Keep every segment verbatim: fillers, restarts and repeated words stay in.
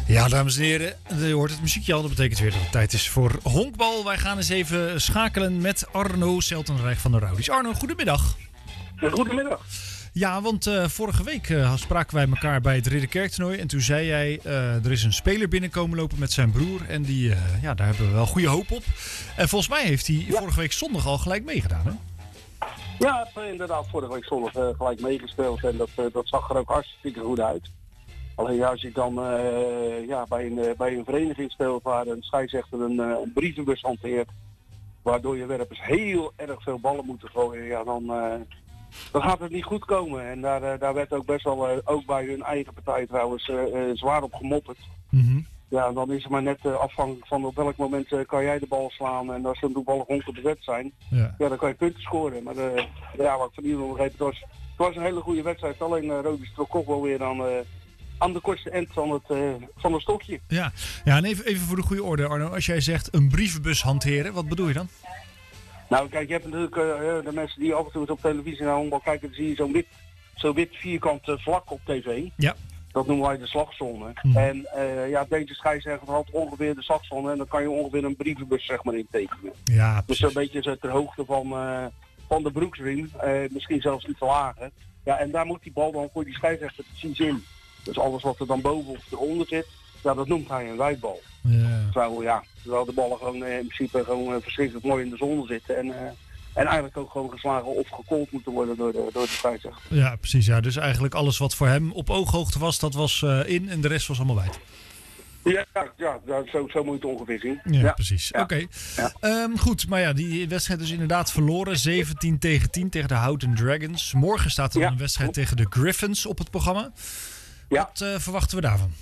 Ja, dames en heren, je hoort het muziekje al. Dat betekent weer dat het tijd is voor honkbal. Wij gaan eens even schakelen met Arno Seltenrijk van de Rowdies. Arno, goedemiddag. Goedemiddag. Ja, want uh, vorige week uh, spraken wij elkaar bij het Ridderkerktoernooi. En toen zei jij, uh, er is een speler binnenkomen lopen met zijn broer. En die, uh, ja, daar hebben we wel goede hoop op. En volgens mij heeft hij ja. vorige week zondag al gelijk meegedaan, hè? Ja, ik heb inderdaad vorige week zondag uh, gelijk meegespeeld. En dat, uh, dat zag er ook hartstikke goed uit. Alleen ja, als je dan uh, ja, bij, een, uh, bij een vereniging speelt waar een scheidsrechter een, uh, een brievenbus hanteert, waardoor je werpers heel erg veel ballen moeten gooien, ja, dan, uh, dan gaat het niet goed komen. En daar, uh, daar werd ook best wel, uh, ook bij hun eigen partij trouwens, uh, uh, zwaar op gemopperd. Mm-hmm. Ja, dan is het maar net uh, afhankelijk van op welk moment uh, kan jij de bal slaan. En als ze toevallig honken bezet zijn, ja. ja, dan kan je punten scoren. Maar uh, ja, wat ik van iedereen begreep, het was, het was een hele goede wedstrijd. Alleen uh, Rowdies trok toch wel weer aan... Uh, aan de kortste end van het, uh, van het stokje. Ja, ja en even, even voor de goede orde, Arno. Als jij zegt een brievenbus hanteren, wat bedoel je dan? Nou, kijk, je hebt natuurlijk uh, de mensen die af en toe op televisie naar honkbal kijken, dan zie je zo'n wit, zo'n wit vierkant uh, vlak op tv. Ja. Dat noemen wij de slagzone. Mm. En uh, ja, deze scheidsrechter had ongeveer de slagzone en dan kan je ongeveer een brievenbus zeg maar intekenen. Ja, dus zo'n beetje zo ter hoogte van, uh, van de broeksriem, uh, misschien zelfs iets lager. Ja, en daar moet die bal dan voor die scheidsrechter precies in. Dus alles wat er dan boven of eronder zit, ja, dat noemt hij een wijdbal. Ja. Terwijl, ja, terwijl de ballen gewoon uh, in principe gewoon uh, verschrikkelijk mooi in de zon zitten. En, uh, en eigenlijk ook gewoon geslagen of gekold moeten worden door de, door de scheidsrechter. Ja, precies. Ja. Dus eigenlijk alles wat voor hem op ooghoogte was, dat was uh, in en de rest was allemaal wijd. Ja, ja, ja zo, zo moet je het ongeveer zien. Ja, ja. precies. Ja. Oké. Okay. Ja. Um, goed, maar ja, die wedstrijd is inderdaad verloren. zeventien tegen tien tegen de Houten Dragons. Morgen staat er ja. een wedstrijd tegen de Griffins op het programma. Ja. Wat uh, verwachten we daarvan?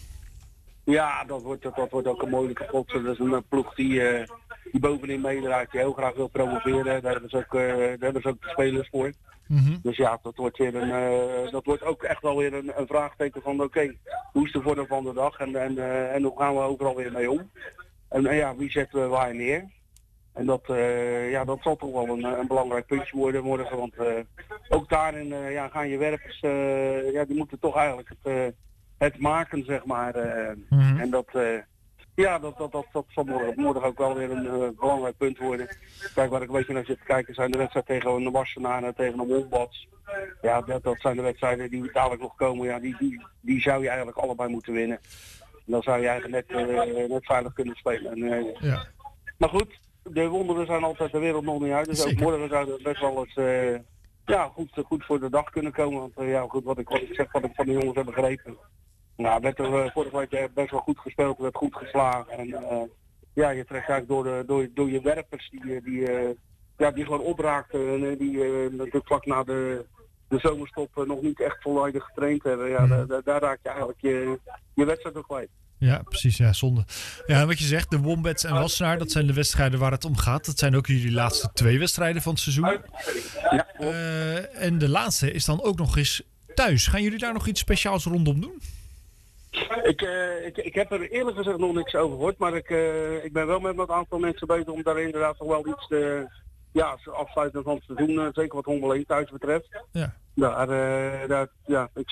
Ja, dat wordt, dat, dat wordt ook een moeilijke pot. Dat is een ploeg die, uh, die bovenin meedraait, die heel graag wil promoveren. Daar hebben ze ook, uh, daar hebben ze ook de spelers voor. Mm-hmm. Dus ja, dat wordt, weer een, uh, dat wordt ook echt wel weer een, een vraagteken van oké, okay, hoe is de vorm van de dag en, en, uh, en hoe gaan we overal weer mee om? En uh, ja, wie zetten we waar neer? En dat, uh, ja, dat zal toch wel een, een belangrijk puntje worden morgen, want uh, ook daarin uh, ja, gaan je werpers, uh, ja, die moeten toch eigenlijk het, uh, het maken, zeg maar. Uh, mm-hmm. En dat, uh, ja, dat, dat, dat, dat zal morgen, morgen ook wel weer een uh, belangrijk punt worden. Kijk, waar ik een beetje naar zit te kijken zijn de wedstrijden tegen een Wassenaar en tegen een Wombats. Ja, dat, dat zijn de wedstrijden die dadelijk nog komen, ja, die, die, die zou je eigenlijk allebei moeten winnen. En dan zou je eigenlijk net, uh, net veilig kunnen spelen. En, uh, ja. Maar goed. De wonderen zijn altijd de wereld nog niet uit. Dus ook morgen zou het best wel eens uh, ja, goed, goed voor de dag kunnen komen. Want uh, ja, goed, wat ik, wat ik zeg, wat ik van de jongens heb begrepen. Nou, werd er uh, vorige week best wel goed gespeeld, werd goed geslagen. En uh, ja, je trekt eigenlijk door, de, door, door je werpers die, die, uh, ja, die gewoon opraakten. En die uh, natuurlijk vlak na de, de zomerstop uh, nog niet echt volledig getraind hebben. Ja, mm. daar, daar raak je eigenlijk je, je wedstrijd ook kwijt. Ja, precies. Ja, zonde. Ja, wat je zegt, de Wombats en Wassenaar, dat zijn de wedstrijden waar het om gaat. Dat zijn ook jullie laatste twee wedstrijden van het seizoen. Ja, uh, en de laatste is dan ook nog eens thuis. Gaan jullie daar nog iets speciaals rondom doen? Ik, uh, ik, ik heb er eerlijk gezegd nog niks over gehoord, maar ik, uh, ik ben wel met een aantal mensen bezig om daar inderdaad toch wel iets te, ja, afsluiten van te doen. Uh, zeker wat Honkbal één thuis betreft. Ja. Daar, uh, daar, ja, ik